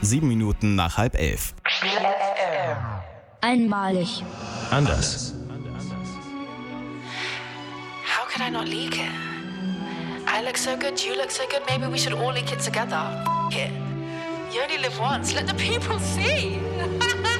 7 Minuten nach 10:30. Einmalig. Anders. How could I not leak it? I look so good, you look so good, maybe we should all leak it together. F it. You only live once, let the people see.